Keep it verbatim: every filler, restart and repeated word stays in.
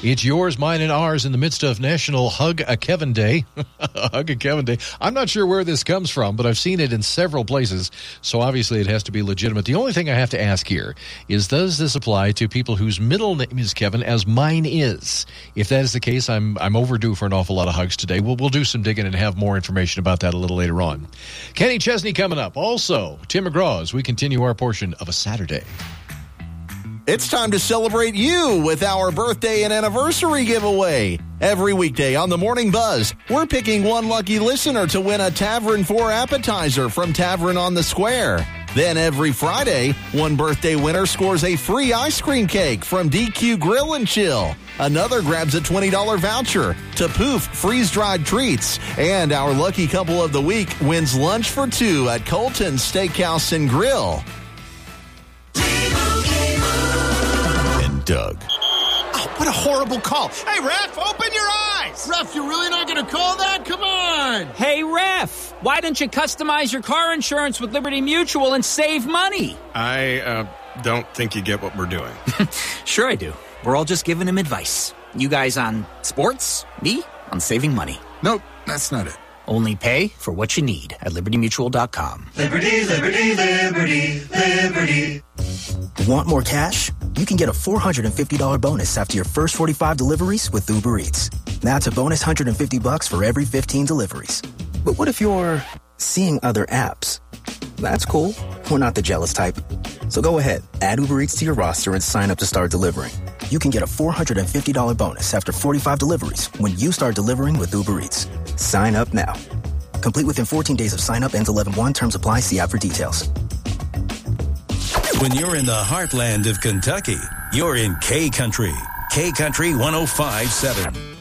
It's yours, mine, and ours in the midst of National Hug a Kevin Day. Hug a Kevin Day. I'm not sure where this comes from, but I've seen it in several places, so obviously it has to be legitimate. The only thing I have to ask here is, does this apply to people whose middle name is Kevin, as mine is? If that is the case, I'm I'm overdue for an awful lot of hugs today. We'll, we'll do some digging and have more information about that a little later on. Kenny Chesney coming up. Also, Tim McGraw as we continue our portion of a Saturday. It's time to celebrate you with our birthday and anniversary giveaway. Every weekday on the Morning Buzz, we're picking one lucky listener to win a Tavern four appetizer from Tavern on the Square. Then every Friday, one birthday winner scores a free ice cream cake from D Q Grill and Chill. Another grabs a twenty dollars voucher to Poof freeze-dried treats. And our lucky couple of the week wins lunch for two at Colton's Steakhouse and Grill. Doug. Oh, what a horrible call. Hey, ref, open your eyes. Ref, you're really not going to call that? Come on. Hey, ref, why don't you customize your car insurance with Liberty Mutual and save money? I uh, don't think you get what we're doing. Sure I do. We're all just giving him advice. You guys on sports, me on saving money. Nope, that's not it. Only pay for what you need at liberty mutual dot com. Liberty, liberty, liberty, liberty. Want more cash? You can get a four hundred fifty dollars bonus after your first forty-five deliveries with Uber Eats. That's a bonus one hundred fifty bucks for every fifteen deliveries. But what if you're seeing other apps? That's cool. We're not the jealous type. So go ahead, add Uber Eats to your roster and sign up to start delivering. You can get a four hundred fifty dollars bonus after forty-five deliveries when you start delivering with Uber Eats. Sign up now. Complete within fourteen days of sign up. Ends eleven one. Terms apply. See app for details. When you're in the heartland of Kentucky, you're in K Country. K Country one oh five point seven.